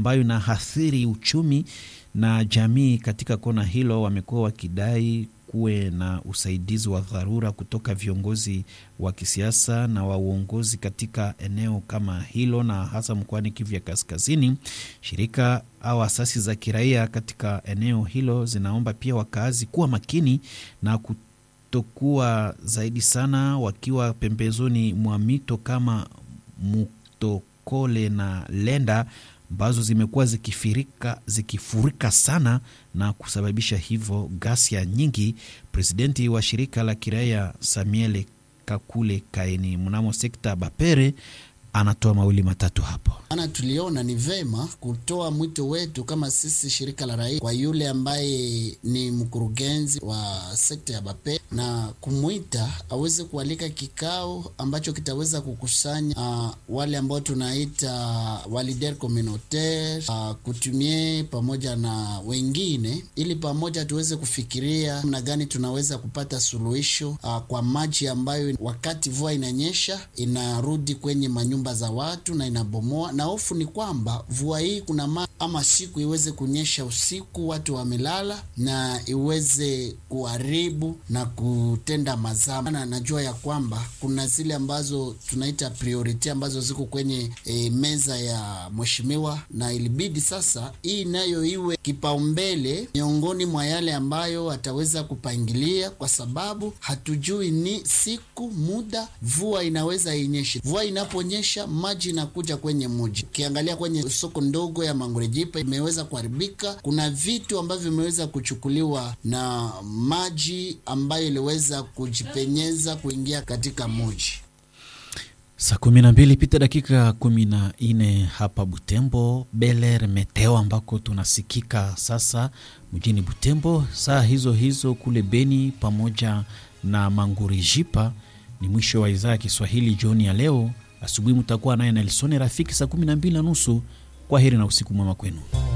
ambayo inaathiri uchumi na jamii katika kona hilo. Wamekuwa wakidai kuwe na usaidizi wa dharura kutoka viongozi wa kisiasa na wa uongozi katika eneo kama hilo, na hasa mkoani Kivu ya Kaskazini. Shirika au asasi za kiraia katika eneo hilo zinaomba pia wakazi kuwa makini na kutokuwa zaidi sana wakiwa pembezoni mwa mito kama Mto Kole na Lenda, ambazo zimekuwa zikifurika sana na kusababisha hivyo ghasia nyingi. Presidenti wa shirika la kiraia Samuel Kakule Kaini mnamo sekta Bapere anatoa mawili matatu hapo. Tuliona ni vema kutoa mwito wetu kama sisi shirika la raia kwa yule ambaye ni mkurugenzi wa sekta ya Bapere, na kumuita aweze kualika kikao ambacho kitaweza kukusanya wale ambao tunaita walider communautaire, kutumie pamoja na wengine, ili pamoja tuweze kufikiria namna gani tunaweza kupata suluhisho kwa maji ambayo wakati mvua inanyesha inarudi kwenye manyumba za watu na inabomoa. Na hofu ni kwamba mvua hii kuna ama siku iweze kunyesha usiku, watu wamelala, na iweze kuharibu na kutenda mazama. Na najua ya kwamba kuna zile ambazo tunaita priority ambazo ziko kwenye meza ya mheshimiwa, na ilibidi sasa hii nayo iwe kipaumbele miongoni mwa yale ambayo ataweza kupangilia, kwa sababu hatujui ni siku muda mvua inaweza inyeshe. Mvua inaponyesha maji inakuja kwenye mji. Ukiangalia kwenye soko ndogo ya Mangurejipa imeweza kuharibika. Kuna vitu ambavyo vimeweza kuchukuliwa na maji ambayo iliweza kujipenyeza kuingia katika mji. Saa 12 pita dakika 14 hapa Butembo. Beler Meteo ambako tunasikika sasa mjini Butembo. Saa hizo kule Beni pamoja na Mangurejipa. Ni mwisho wa idhaa ya Kiswahili jioni ya leo. Asubuhi mtakuwa naye Nelson Rafiki saa 12:30. Kwa heri na usiku mwema kwenu.